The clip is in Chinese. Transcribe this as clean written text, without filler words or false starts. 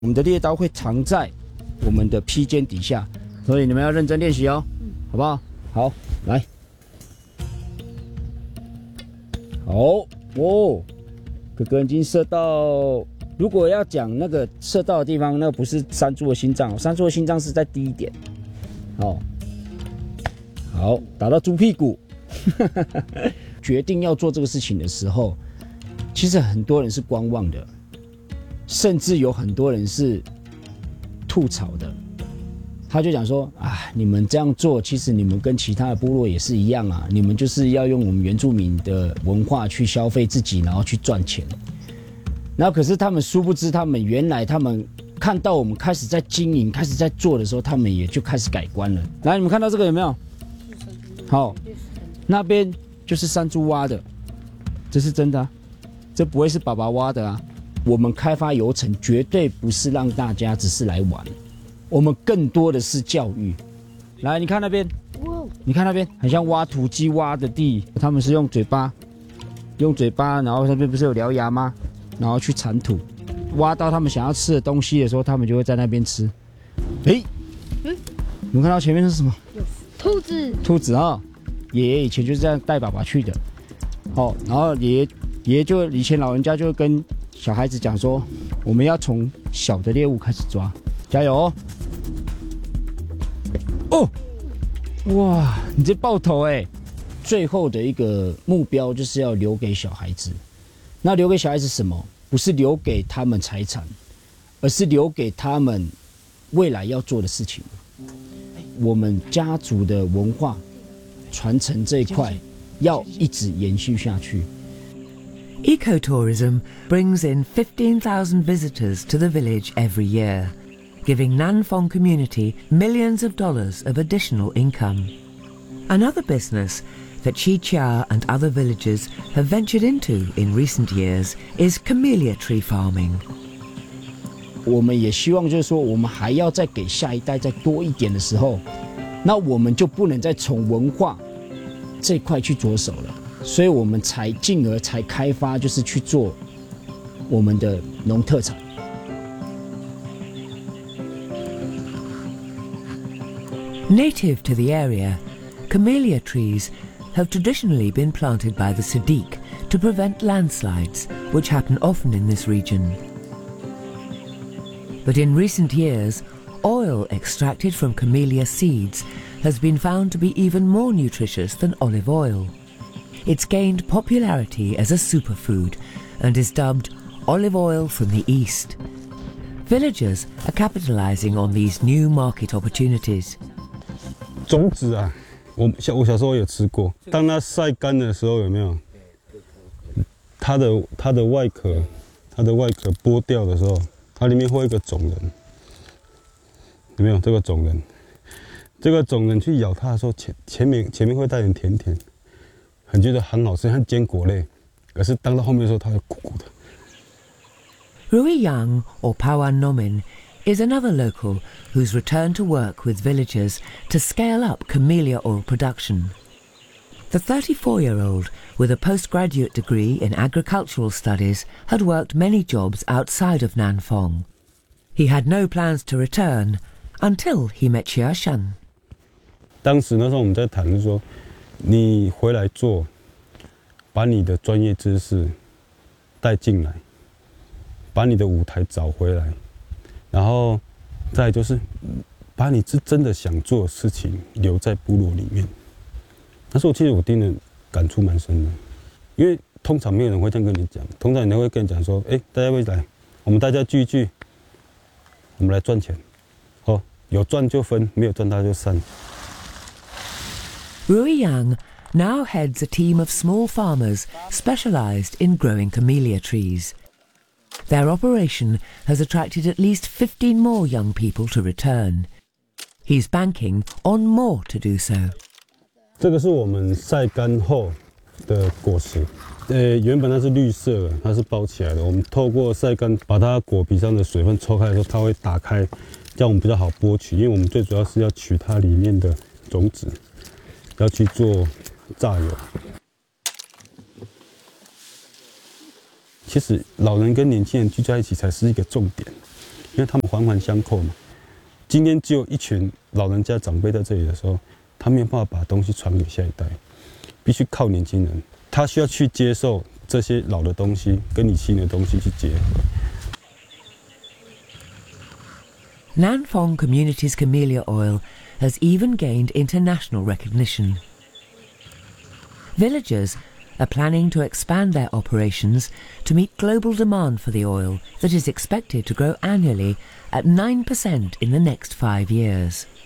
我们的猎刀会藏在我们的披肩底下，所以你们要认真练习哦，好不好？好，来，好哦，哥哥已经射到。如果要讲那个射到的地方，那个不是山猪的心脏，山猪的心脏是在低一点。好，好，打到猪屁股。决定要做这个事情的时候，其实很多人是观望的。甚至有很多人是吐槽的，他就讲说：“啊，你们这样做，其实你们跟其他的部落也是一样啊，你们就是要用我们原住民的文化去消费自己，然后去赚钱。然后可是他们殊不知，他们原来他们看到我们开始在经营、开始在做的时候，他们也就开始改观了。来，你们看到这个有没有？好，那边就是山猪挖的，这是真的啊，这不会是爸爸挖的啊。”我们开发游程绝对不是让大家只是来玩，我们更多的是教育。来，你看那边，你看那边，很像挖土机挖的地，他们是用嘴巴，然后那边不是有獠牙吗？然后去铲土，挖到他们想要吃的东西的时候，他们就会在那边吃。你们看到前面是什么？ 兔子。 兔子啊、哦，爷爷以前就是这样带爸爸去的。哦，然后爷爷就以前老人家就会跟小孩子讲说，我们要从小的猎物开始抓，加油哦！哦，哇，你这爆头哎！最后的一个目标就是要留给小孩子。那留给小孩子什么？不是留给他们财产，而是留给他们未来要做的事情。我们家族的文化传承这一块要一直延续下去。 Ecotourism brings in 15,000 visitors to the village every year, giving Nanfong community millions of dollars of additional income. Another business that Chi Chia and other villagers have ventured into in recent years is camellia tree farming. 我们也希望就是说，我们还要再给下一代再多一点的时候，那我们就不能再从文化这块去着手了。所以我们才进而才开发，就是去做我们的农特产。 Native to the area, camellia trees have traditionally been planted by the Sadiq to prevent landslides, which happen often in this region. But in recent years, oil extracted from camellia seeds has been found to be even more nutritious than olive oil. It's gained popularity as a superfood and is dubbed olive oil from the East. Villagers are capitalizing on these new market opportunities. 种子啊，我小时候有吃过。当它晒干的时候，有没有？它的外壳剥掉的时候，它里面会有一个种仁，有没有这个种仁？这个种仁去咬它的时候，前面会带点甜甜。很觉得很好吃，像坚果类，可是当到后面的时候，它会苦苦的。 Rui Yang, or Pawan Nomin, is another local who's returned to work with villagers to scale up camellia oil production. The 34-year-old, with a postgraduate degree in agricultural studies, had worked many jobs outside of Nanfong. He had no plans to return until he met Xia Shan. 当时那时候我们在谈，就是说，你回来做，把你的专业知识带进来，把你的舞台找回来，然后再来就是把你真的想做的事情留在部落里面。那时候其实我听了感触蛮深的，因为通常没有人会这样跟你讲，通常人会跟你讲说，大家会来，我们大家聚一聚，我们来赚钱，哦，有赚就分，没有赚大家就散。 Rui Yang now heads a team of small farmers specialized in growing camellia trees. Their operation has attracted at least 15 more young people to return. He's banking on more to do so. 这个是我们晒干后的果实，原本它是绿色的，它是包起来的。我们透过晒干，把它果皮上的水分抽开的时候，它会打开，这样我们比较好剥取。因为我们最主要是要取它里面的种子，要去做榨油。其实老人跟年轻人聚在一起才是一个重点， 因为他们环环相扣嘛。今天只有一群老人家长辈在这里的时候，他没有办法把东西传给下一代，必须靠年轻人。他需要去接受这些老的东西跟你新的东西去结合。 Nanfong Community's camellia oil has even gained international recognition. Villagers are planning to expand their operations to meet global demand for the oil that is expected to grow annually at 9% in the next 5 years.